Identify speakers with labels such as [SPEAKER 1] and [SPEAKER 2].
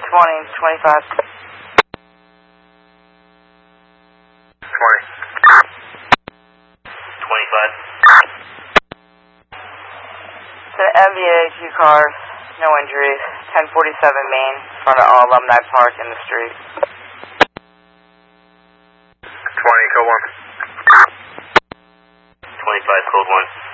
[SPEAKER 1] 25.
[SPEAKER 2] 20. 25.
[SPEAKER 1] To the MVA, 2 cars, no injuries. 1047 Main, in front of All Alumni Park in the street.
[SPEAKER 2] 20, code 1.
[SPEAKER 3] 25, code 1.